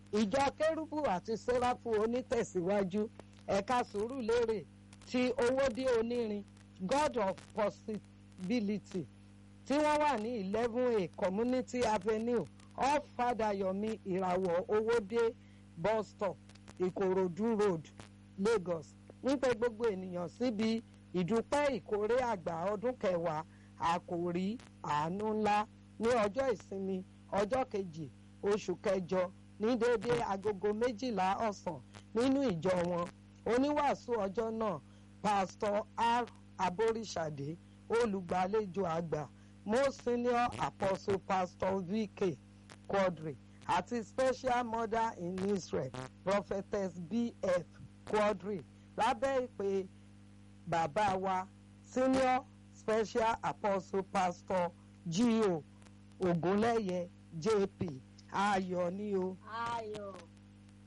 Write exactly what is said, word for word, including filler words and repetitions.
ìjọ kérúbù àti séráfù onítẹ̀síwájú ẹ̀ka Sùúrùlérè ti Owódé Onírin God of Possibility tí wọ́n wà ní eleven A Community Avenue off Fadayomi Ìràwọ̀ Owódé bus stop Ìkòròdú Road Lagos ń pe gbogbo ènìyàn síbi ìdúpẹ́ ìkórè àgbà ọdún kẹwàá àkòrí àánú ńlá ní ọjọ́ ìsinmi ọjọ́ kejì oṣù kẹjọ ní déédé agogo méjìlá ọ̀sán nínú ìjọ wọn. Oníwàásù ọjọ́ náà Pastor R. Aboríṣàdé, olùgbàlejò àgbà Most Senior Apostle Pastor V K Quadri àti Special Mother in Israel Prophetess B F Quadri lábẹ́ ìpè bàbá wa Senior Special Apostle Pastor G O Ògúnlẹ́yẹ J P ayọ̀ ni o. Ayọ̀.